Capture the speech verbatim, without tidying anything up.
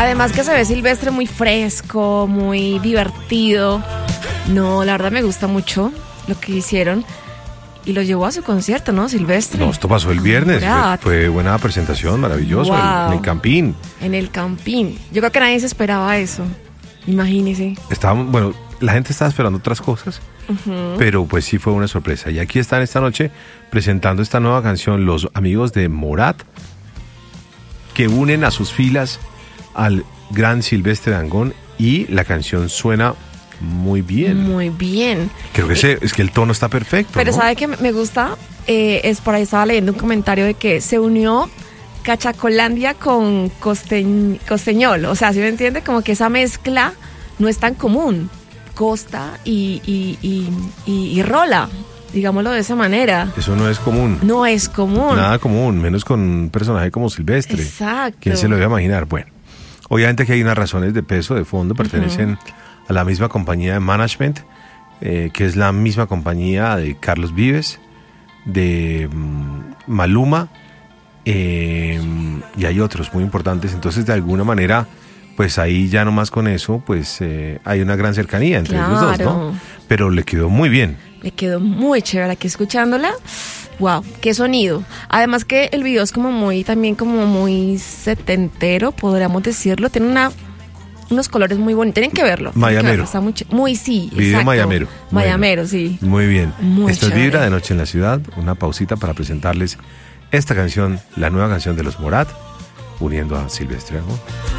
Además que se ve Silvestre muy fresco, muy divertido. No, la verdad me gusta mucho lo que hicieron. Y lo llevó a su concierto, ¿no, Silvestre? No, esto pasó el viernes. Fue, fue buena presentación, maravilloso, wow. en, en el Campín. En el Campín. Yo creo que nadie se esperaba eso. Imagínese. Estábamos, bueno, la gente estaba esperando otras cosas, uh-huh. pero pues sí fue una sorpresa. Y aquí están esta noche presentando esta nueva canción los amigos de Morat, que unen a sus filas al gran Silvestre Dangond, y la canción suena muy bien. Muy bien. Creo que eh, ese, es que el tono está perfecto. Pero ¿no? ¿sabe qué me gusta? Eh, es por ahí estaba leyendo un comentario de que se unió Cachacolandia con costeñ, Costeñol. O sea, ¿sí me entiende? Como que esa mezcla no es tan común. Costa y, y, y, y, y rola, digámoslo de esa manera. Eso no es común. No es común. Nada común, menos con un personaje como Silvestre. Exacto. ¿Quién se lo iba a imaginar? Bueno, obviamente que hay unas razones de peso, de fondo, pertenecen uh-huh. a la misma compañía de management, eh, que es la misma compañía de Carlos Vives, de um, Maluma, eh, y hay otros muy importantes. Entonces, de alguna manera, pues ahí ya nomás con eso, pues eh, hay una gran cercanía entre claro. los dos, ¿no? Pero le quedó muy bien. Le quedó muy chévere aquí escuchándola. Wow, qué sonido. Además que el video es como muy, también como muy setentero, podríamos decirlo. Tiene una unos colores muy bonitos. Tienen que verlo. Mayamero. Que verlo. Está muy, ch- muy sí, video exacto. mayamero. Mayamero, bueno, sí. Muy bien. Muy Esto chévere. es Vibra de Noche en la Ciudad. Una pausita para presentarles esta canción, la nueva canción de los Morat, uniendo a Silvestre Dangond.